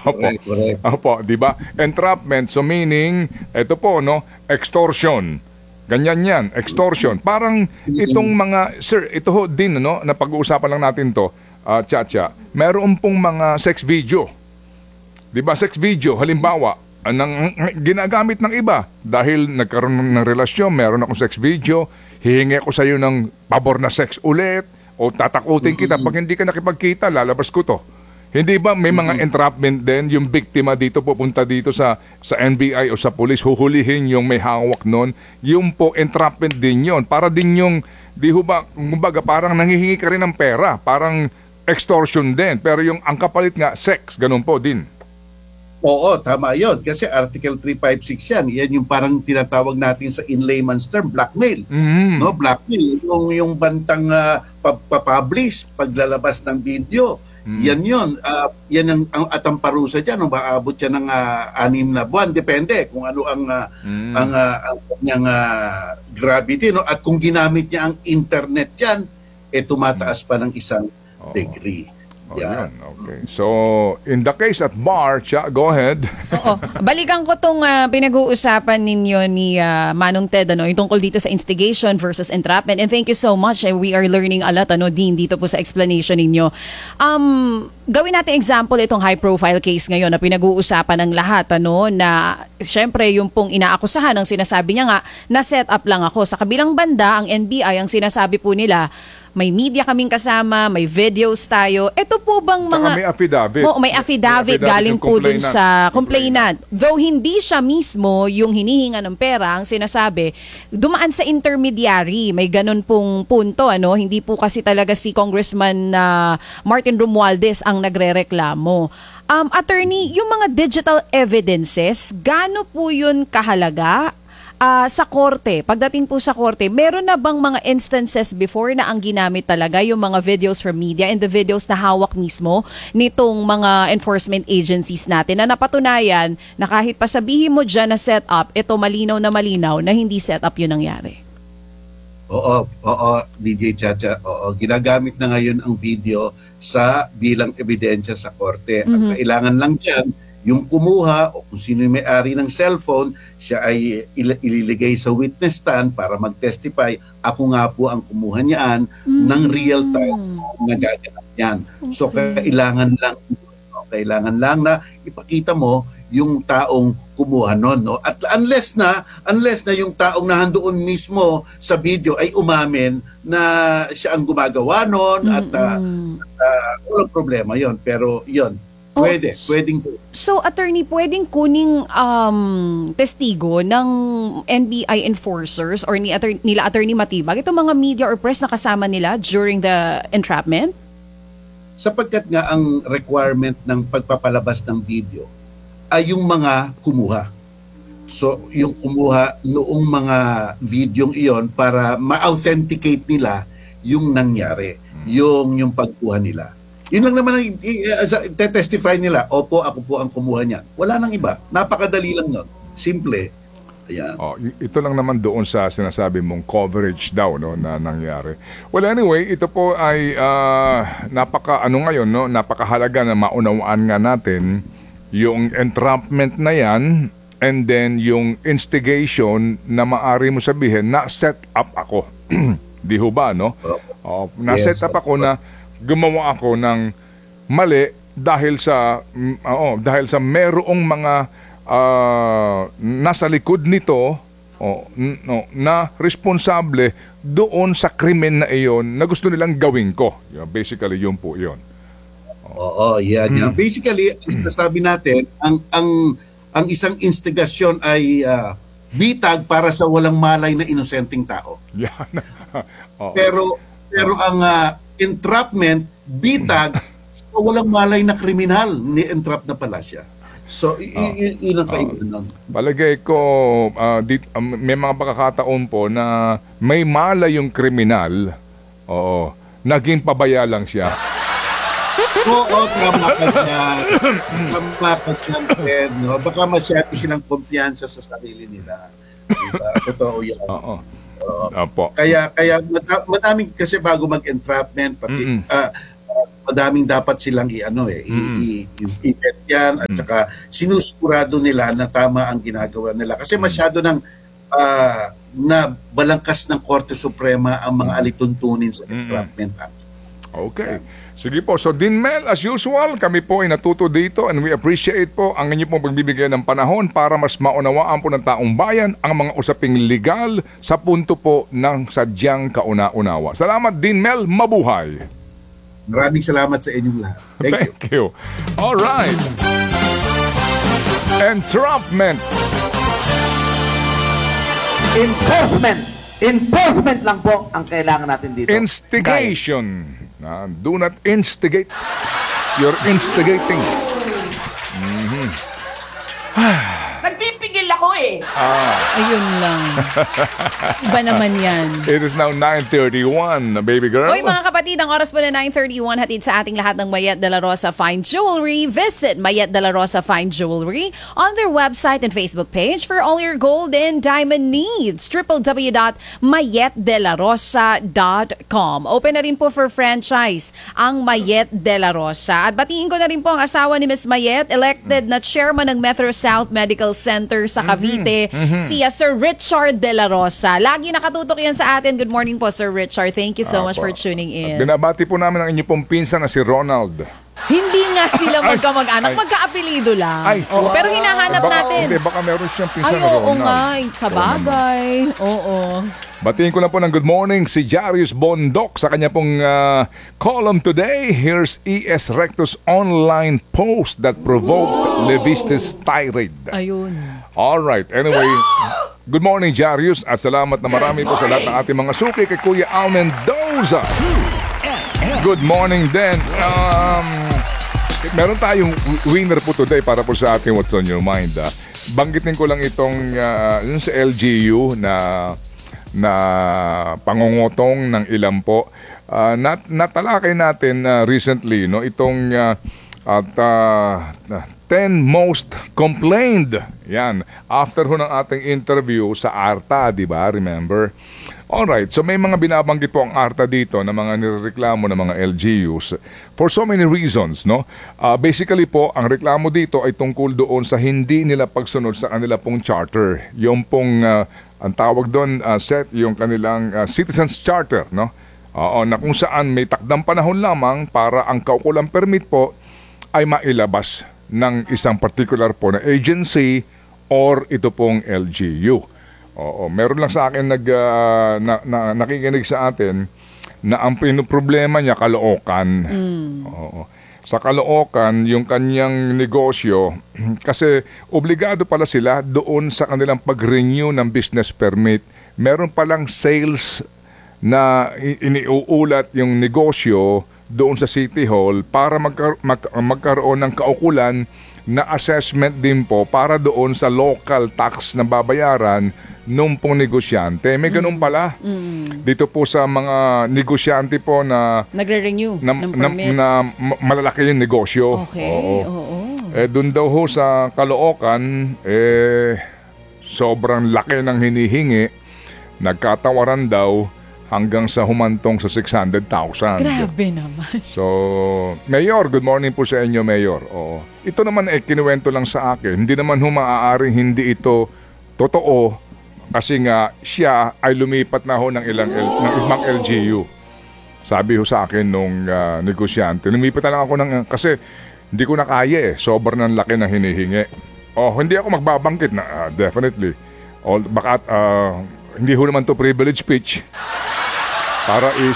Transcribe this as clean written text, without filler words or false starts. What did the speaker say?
Opo. Correct, correct. Opo, 'di ba? Entrapment, so meaning ito po no, extortion. Ganyan 'yan, extortion. Parang itong mga sir, ito ho din no, na pag-uusapan lang natin 'to, Chacha. Meron pong mga sex video. 'Di ba? Sex video halimbawa ginagamit ng iba dahil nagkaroon ng relasyon, meron akong sex video, hihingi ko sa iyo ng pabor na sex ulit o tatakutin kita pag hindi ka nakipagkita, lalabas ko to. Hindi ba may mga entrapment din, yung biktima dito pupunta dito sa NBI o sa police, huhulihin yung may hawak nun, yung po entrapment din yon, para din yung di ho ba, kumbaga parang nanghihingi ka rin ng pera, parang extortion din, pero yung ang kapalit nga sex, ganun po din. Oo, tama yun. Kasi Article 356 yan. Yan yung parang tinatawag natin sa in layman's term, blackmail. No, blackmail. Yung bantang papublish, paglalabas ng video. Yan yun. Yan at ang parusa dyan. Maabot yan ng 6 na buwan. Depende kung ano ang kanyang gravity. No? At kung ginamit niya ang internet dyan, tumataas pa ng 1 degree. Yeah. Okay. So, in the case at bar, go ahead. Oo. Balikan ko tong pinag-uusapan ninyo ni Manong Ted, yung tungkol dito sa instigation versus entrapment. And thank you so much. We are learning a lot, Dean, dito po sa explanation ninyo. Gawin natin example itong high-profile case ngayon na pinag-uusapan ng lahat, na syempre yung pong inaakusahan, ang sinasabi niya nga, na set up lang ako. Sa kabilang banda, ang NBI, ang sinasabi po nila, may media kaming kasama, may videos tayo. Ito po bang mga... Saka may affidavit. May affidavit galing po dun sa complainant. Though hindi siya mismo yung hinihinga ng pera, ang sinasabi, dumaan sa intermediary. May ganun pong punto, Hindi po kasi talaga si Congressman Martin Romualdez ang nagrereklamo. Attorney, yung mga digital evidences, gaano po yun kahalaga? Sa korte, pagdating po sa korte, meron na bang mga instances before na ang ginamit talaga yung mga videos from media and the videos na hawak mismo nitong mga enforcement agencies natin na napatunayan na kahit pasabihin mo dyan na set up, ito malinaw na hindi set up yun nangyari? Oo, DJ Chacha, ginagamit na ngayon ang video bilang ebidensya sa korte. Ang kailangan lang dyan, yung kumuha o kung sino yung may-ari ng cellphone, siya ay ililigay sa witness stand para mag-testify. Ako nga po ang kumuha niyan ng real time na gaganap yan. So kailangan lang na ipakita mo yung taong kumuha nun, no? At unless na yung taong nahandoon mismo sa video ay umamin na siya ang gumagawa nun at walang problema yon. Pero yon, pwedeng po. So, attorney, pwedeng kuning testigo ng NBI enforcers or nila Attorney Matibag, itong mga media or press na kasama nila during the entrapment? Sapagkat nga ang requirement ng pagpapalabas ng video ay yung mga kumuha. So, yung kumuha noong mga videong iyon para ma-authenticate nila yung nangyari, yung pagkuha nila. Yun lang naman ang testify nila, opo, ako po ang kumuha niyan. Wala nang iba. Napakadali lang nun. Simple. Ayan. Ito lang naman doon sa sinasabi mong coverage daw na nangyari. Well, anyway, ito po ay napakahalaga na maunawaan nga natin yung entrapment na yan and then yung instigation na maari mo sabihin na set up ako. Di ho ba, no? Na-set up ako na gumawa ako ng mali dahil sa merong mga nasa likod nito na responsable doon sa krimen na iyon na gusto nilang gawin ko. Basically, yun po yun. Yan. Basically, sabi natin, ang isang instigasyon ay bitag para sa walang malay na inosenteng tao. Yan. Pero ang entrapment, bitag, so walang malay na kriminal, ni-entrap na pala siya. So, yun ang kaibigan nun. Palagay ko, may mga pagkakataon po na may malay yung kriminal, naging pabaya lang siya. Oo, tama ka dyan. Tama ka dyan, no? Baka masyado silang kumpiyansa sa sarili nila. Diba? Totoo yan. Opo. Kaya madaming kasi bago mag-entrapment, pati madaming dapat silang i-set yan at saka sinusigurado nila na tama ang ginagawa nila. Kasi masyado ng na balangkas ng Korte Suprema ang mga alituntunin sa entrapment act. Okay. Sige po. So, Dinmel, as usual, kami po ay natuto dito and we appreciate po ang inyo pong pagbibigay ng panahon para mas maunawaan po ng taong bayan ang mga usaping legal sa punto po ng sadyang kauna-unawa. Salamat, Dinmel. Mabuhay! Maraming salamat sa inyong lahat. Thank you. All right. Entrapment. Enforcement lang po ang kailangan natin dito. Instigation. Do not instigate. You're instigating. Nagpipigil ako eh. Ayun lang. Iba naman yan. It is now 9:31, baby girl. Hoy mga kapatid, ang oras po na 9:31, hatid sa ating lahat ng Mayet de la Rosa Fine Jewelry. Visit Mayet de la Rosa Fine Jewelry on their website and Facebook page for all your gold and diamond needs. www.mayetdelarosa.com. Open na rin po for franchise ang Mayet de la Rosa. At batiin ko na rin po ang asawa ni Miss Mayet, elected na chairman ng Metro South Medical Center sa Cavite, si Sir Richard de la Rosa. Lagi nakatutok yan sa atin. Good morning po, Sir Richard. Thank you so much for tuning in. Binabati po namin ang inyong pong pinsan na si Ronald. Hindi nga sila magkamag-anak, magkaapelido lang. Oo, pero hinahanap natin. Hindi, baka meron siyang pinsan Ay, na oo Ronald. nga, sa bagay. Oo. Batiin ko na po ng good morning si Jarius Bondok sa kanya pong column today. Here's E.S. Recto's online post that provoked Levistes tirade. Ayun. Alright, anyway, good morning Jarius at salamat na marami po sa lahat ng ating mga suki kay Kuya Al Mendoza. Good morning din. Meron tayong winner po today para po sa ating What's on Your Mind. Banggitin ko lang itong yun sa LGU na pangungutong ng ilan po. Natalakay natin recently itong 10 most complained. Yan. After ho ng ating interview sa ARTA, di ba? Remember? Alright, so may mga binabanggit po ang ARTA dito na mga nireklamo ng mga LGUs for so many reasons, no? Basically po, ang reklamo dito ay tungkol doon sa hindi nila pagsunod sa kanila pong charter. Yung pong, ang tawag doon, set yung kanilang Citizens Charter, no? Na kung saan may takdang panahon lamang para ang kaukulang permit po ay mailabas ng isang particular po na agency or ito pong LGU. Meron lang sa akin nakikinig sa atin na ang problema niya Caloocan. Sa Caloocan, yung kanyang negosyo, kasi obligado pala sila doon sa kanilang pag-renew ng business permit. Meron palang sales na iniuulat yung negosyo doon sa City Hall para magkaroon ng kaukulan na assessment din po para doon sa local tax na babayaran nung pong negosyante. May ganun pala. Dito po sa mga negosyante po na nagre-renew ng permit. Na malalaki yung negosyo. Okay, oo. Doon daw ho sa Caloocan, sobrang laki ng hinihingi. Nagkatawaran daw hanggang sa humantong sa 600,000. Grabe naman. So, Mayor, good morning po sa inyo, Mayor. Ito naman kinuwento lang sa akin. Hindi naman maaaring hindi ito totoo kasi nga siya ay lumipat na ho ng ibang LGU. Sabi ho sa akin nung negosyante. Lumipat na lang ako kasi hindi ko na kaya sobrang laki ng hinihingi. Hindi ako magbabangkit na definitely. Baka hindi ho naman to privilege speech. Para